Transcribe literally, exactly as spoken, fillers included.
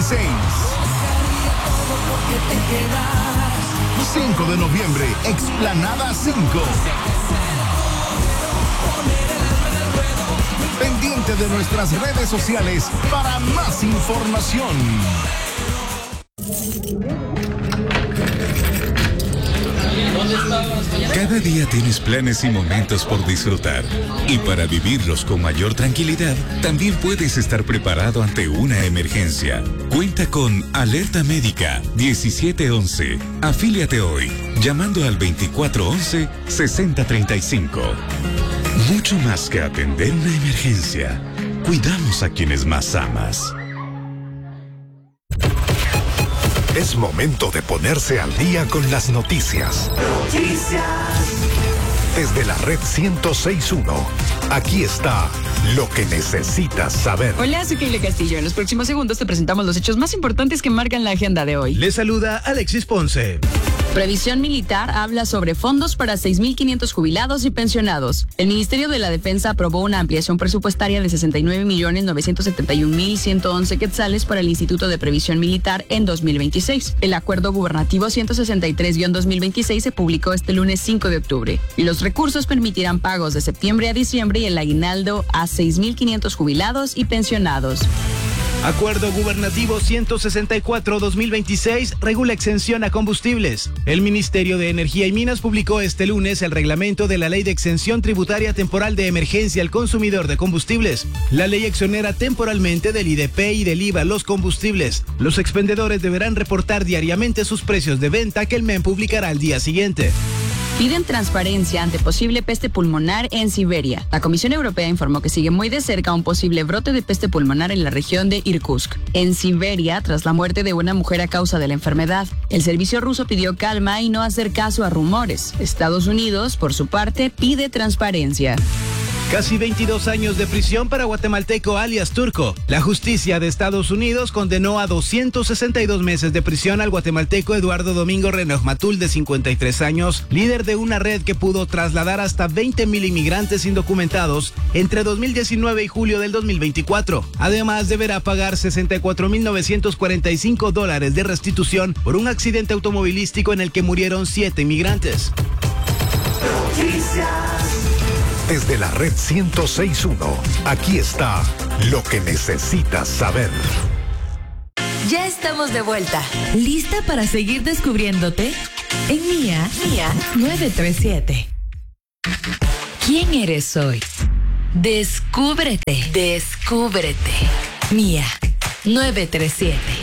veintiséis. cinco de noviembre, Explanada cinco. Pendiente de nuestras redes sociales para más información. Cada día tienes planes y momentos por disfrutar. Y para vivirlos con mayor tranquilidad, también puedes estar preparado ante una emergencia. Cuenta con Alerta Médica diecisiete once. Afíliate hoy, llamando al veinticuatro once sesenta treinta y cinco. Mucho más que atender una emergencia, cuidamos a quienes más amas. Es momento de ponerse al día con las noticias. Noticias. Desde la red ciento seis punto uno, aquí está lo que necesitas saber. Hola, soy Keila Castillo. En los próximos segundos te presentamos los hechos más importantes que marcan la agenda de hoy. Le saluda Alexis Ponce. Previsión Militar habla sobre fondos para seis mil quinientos jubilados y pensionados. El Ministerio de la Defensa aprobó una ampliación presupuestaria de sesenta y nueve millones novecientos setenta y un mil ciento once quetzales para el Instituto de Previsión Militar en dos mil veintiséis. El Acuerdo Gubernativo ciento sesenta y tres guión dos mil veintiséis se publicó este lunes cinco de octubre. Y los recursos permitirán pagos de septiembre a diciembre y el aguinaldo a seis mil quinientos jubilados y pensionados. Acuerdo Gubernativo ciento sesenta y cuatro guión dos mil veintiséis regula exención a combustibles. El Ministerio de Energía y Minas publicó este lunes el reglamento de la Ley de Exención Tributaria Temporal de Emergencia al Consumidor de Combustibles. La ley exonera temporalmente del I D P y del I V A los combustibles. Los expendedores deberán reportar diariamente sus precios de venta que el M E M publicará al día siguiente. Piden transparencia ante posible peste pulmonar en Siberia. La Comisión Europea informó que sigue muy de cerca un posible brote de peste pulmonar en la región de Irkutsk, en Siberia, tras la muerte de una mujer a causa de la enfermedad. El servicio ruso pidió calma y no hacer caso a rumores. Estados Unidos, por su parte, pide transparencia. Casi veintidós años de prisión para guatemalteco alias Turco. La justicia de Estados Unidos condenó a doscientos sesenta y dos meses de prisión al guatemalteco Eduardo Domingo Renojmatul, de cincuenta y tres años, líder de una red que pudo trasladar hasta veinte mil inmigrantes indocumentados entre dos mil diecinueve y julio del dos mil veinticuatro. Además, deberá pagar sesenta y cuatro mil novecientos cuarenta y cinco dólares de restitución por un accidente automovilístico en el que murieron siete inmigrantes. Desde la red ciento seis punto uno, aquí está lo que necesitas saber. Ya estamos de vuelta. ¿Lista para seguir descubriéndote? En Mía, Mía nueve tres siete. ¿Quién eres hoy? Descúbrete, descúbrete. Mía nueve tres siete.